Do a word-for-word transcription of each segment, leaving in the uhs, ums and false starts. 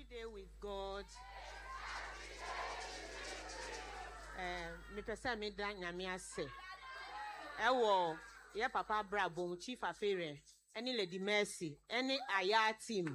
Day with God. Um, me pesa me dan nyame ase. Ewo, ye papa brabo chief afere, any Lady Mercy, any Aya team.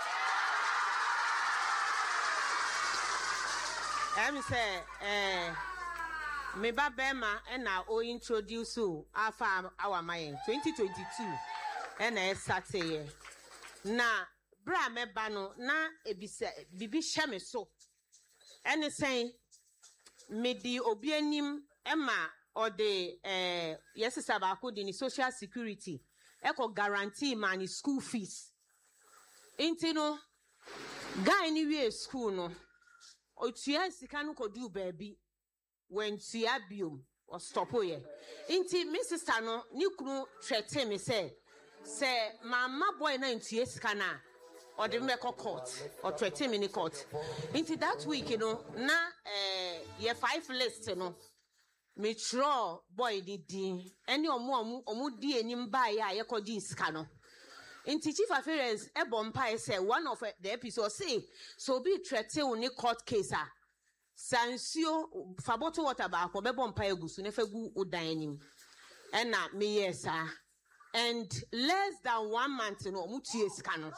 I say, eh, me ba bema and now o introduce you afa our my twenty twenty-two and I Saturday. Na bra me bano na ebisa bibi hye me so. Ene say me di obi anim ema or the eh yes sabako di ni social security eko guarantee man school fees. Inti no guy ni we school no otua sika no kodu baabi when tua biom or stop ye. Inti me sister no ni kunu twete me say say mama boy na ntua sika na or the medical court or twenty minute court. Into that week, you know, na eh ye five list, you know. Me draw boy di di any omu omu di enim ba ya ye ko di skano. Into chief affairs e bompa say one of the episodes say so be treaty on court case ah. Sansio faboto water ba ko be bompa egusu ne fegu udan enim. And na me yes ah. And less than one month, you know, omu tie skano.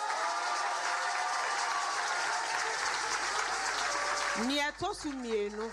Niatosu mienu.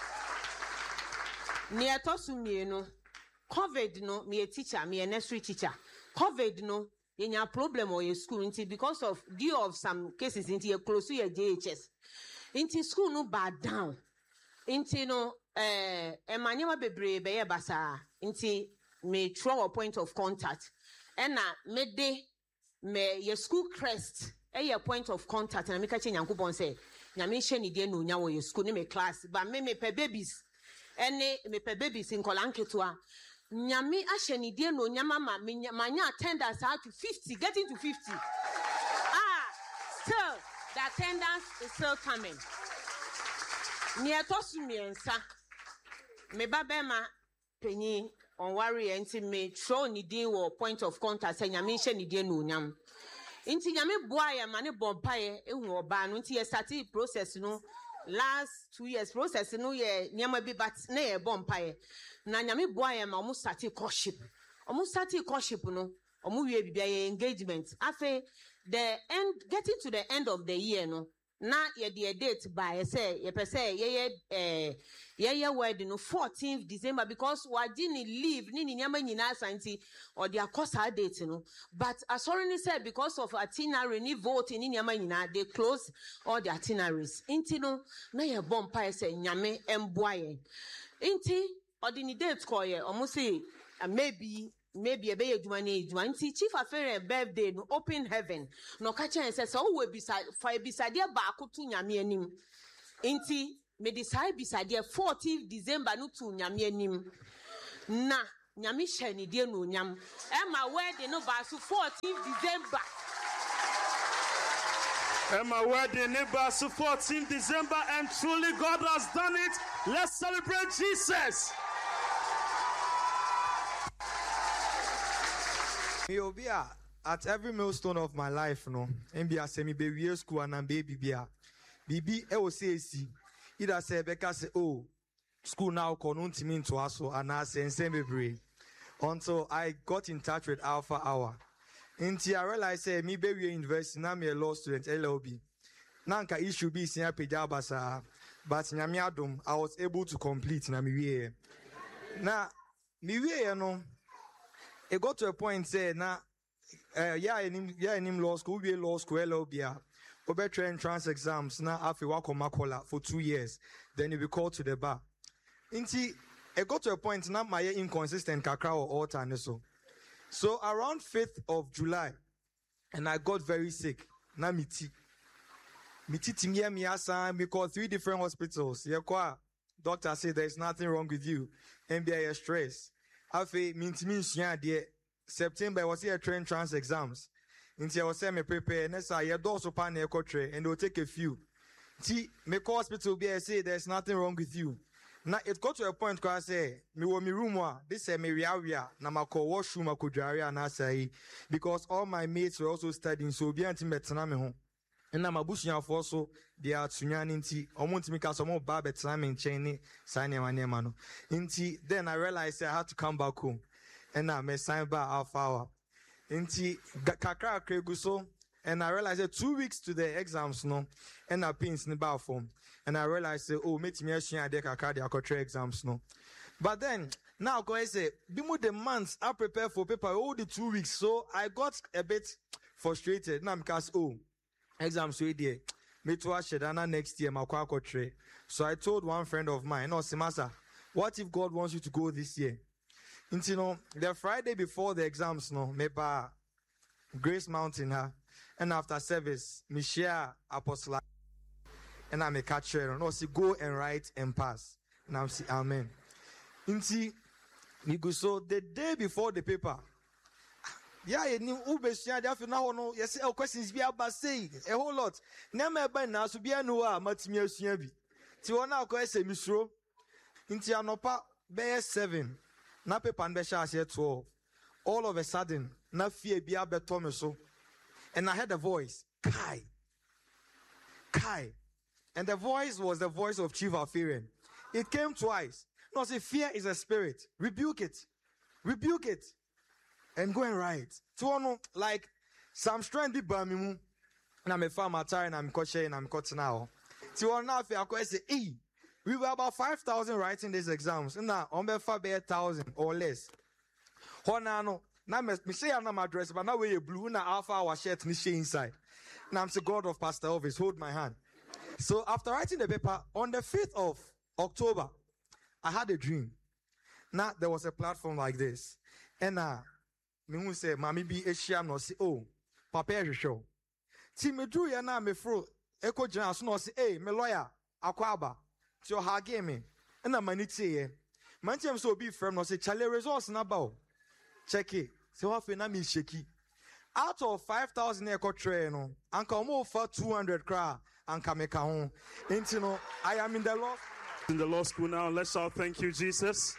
Niatosu mienu. COVID no, me a teacher, me a nursery teacher. COVID no, you have problem or your school into because of due of some cases into your close to your J H S. Into school no bad down. Into no, eh, emmanuel bebre beye basa. Into me throw a point of contact. And na me de me your school crest. A point of contact and I make a change and coupon say. Nyame hye ni de no nya wo school ni me class ba me me pe babies ene me pe babies in kolanketua nyame ahye ni de no nya mama manya attendance out to fifty getting to fifty ah still the attendance is still coming ni etosu miensa me ba be ma penyi on worry enti me throw ni de wo point of contact say nyame hye ni de no nyam. Inti nyame boa ya mane bompaye ehu oba no inti ye start process no last two years process no ye nyama bi but na ye bompaye na nyame boa ya ma omo start courtship omo start courtship no omo wie bibia ye engagement afa the end getting to the end of the year no na ye the date by say ye per say ye ye eh ye ye wedding no fourteenth December because we didn't leave ni ni nyama nyina asanti or their course date no but as already said because of itinerary ni vote ni nyama nyina they close all the itineraries inti no na ye bompa say nyame emboa ye inti ordinary date call ye omo say maybe maybe a be adwuma na adwuma nti chief affair birthday no open heaven no ka chen say so we beside for beside ba akoto nyame anim nti me decide beside fourteenth December no to nyame anim na nyame hye ni de no nyam e ma wedding no ba so fourteenth December e ma wedding no ba so fourteenth December and truly God has done it. Let's celebrate Jesus. Obia at every milestone of my life, no, and be a semi baby school and baby bia. Bibi e o say si. Either say Becca say, oh, school now konunti mean to us and I say same baby. Until I got in touch with Alpha Hour. Until I realized say me baby university now me a law student L L B. Nanka issue be senior pejabasa, but nyame adom I was able to complete na me we. Na me we no. It got to a point say na uh, yeah in yeah in law school we law school L L B over entrance exams na afi wako makola for two years then you be called to the bar. Inti it got to a point na my inconsistent kakra or alter so. So around fifth of July and I got very sick na miti miti timia miasa because three different hospitals yeah kwa doctor said there is nothing wrong with you M B I S stress. Afe mintimi nsua de September was here train trans exams. Inti I was say me prepare next year do so pan e kotre and they will take a few. Ti me call hospital be say there's nothing wrong with you. Now it got to a point where I say me wo me room wa this say me ria na ma call washroom akodware na say because all my mates were also studying so be anti metena me ho. And I'm a busuafoɔ so they are tunyani nti ɔmo ntimi ka so ɔmo ba betena me nkyɛn ne saa nneɛma nneɛma no nti then I realized I had to come back home and I me sign back half hour nti kakra kakra gu so and I realized that two weeks to the exams no and I pins ne ba form and I realized say oh metimi asua ade kakra de akɔtwe exams no but then now go I say bimu the months I prepare for paper all the two weeks so I got a bit frustrated now because oh exams we there me to Shedana next year makwa kotre. So I told one friend of mine, no Simasa, what if God wants you to go this year? And you know, the Friday before the exams, no, me ba Grace Mountain ha, and after service, me share apostle and I me catch her, no see go and write and pass. And I'm see amen. Inti me go so the day before the paper. Yeah, you knew Ubesha, therefore now no, yes, our questions be about saying a whole lot. Never by now to be a new Matimia Siabi. Tiwana question, Misro. Intianopa, bear seven. Nape Panbesha said twelve. All of a sudden, na fear be a betomeso. And I heard a voice, Kai. Kai. And the voice was the voice of Chief Alfarian. It came twice. No, say fear is a spirit. Rebuke it. Rebuke it. And go and write. So, like, some strength be bamimu. And I'm a farmer, and I'm coaching, and I'm coaching now. So, now, I say, hey, we were about five thousand writing these exams. And now, I'm about a thousand or less. Honano, now, me say I'm not address, but now we're blue, now, alpha, our shirt, and inside. Now, I'm the God of Pastor Elvis, hold my hand. So, after writing the paper, on the fifth of October, I had a dream. Now, there was a platform like this. And, uh, me who say, Mammy be a sham no say, oh, Papa show. See me drew ya na me fro, Echo Johnson no say, hey, me lawyer, Aquaba, so ha game me. And a manity ye. Manchem so be firm no say, Charlie resource na bow. Check it. So often I me shaky. Out of five thousand echo tray no, and come over two hundred cra and come make home. Ain't you know, I am in the law. In the law school now, let's all thank you, Jesus.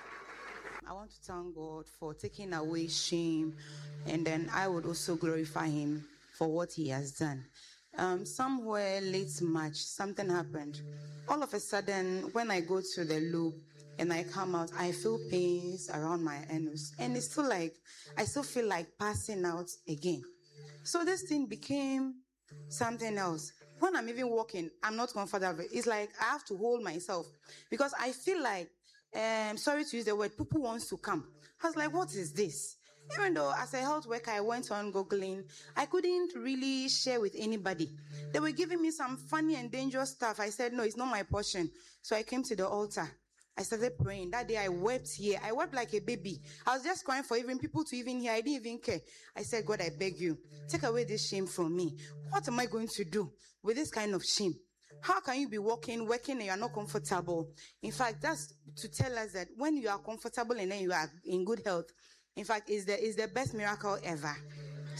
I want to thank God for taking away shame, and then I would also glorify Him for what He has done. Um, somewhere late March, something happened. All of a sudden, when I go to the loop and I come out, I feel pains around my anus, and it's still like, I still feel like passing out again. So this thing became something else. When I'm even walking, I'm not comfortable. It's like I have to hold myself because I feel like Um, sorry to use the word, Pupu wants to come. I was like, what is this? Even though as a health worker, I went on Googling, I couldn't really share with anybody. They were giving me some funny and dangerous stuff. I said, no, it's not my portion. So I came to the altar. I started praying. That day I wept here. I wept like a baby. I was just crying for even people to even hear. I didn't even care. I said, God, I beg you, take away this shame from me. What am I going to do with this kind of shame? How can you be walking, working, and you are not comfortable? In fact, that's to tell us that when you are comfortable and then you are in good health, in fact, is the is the best miracle ever.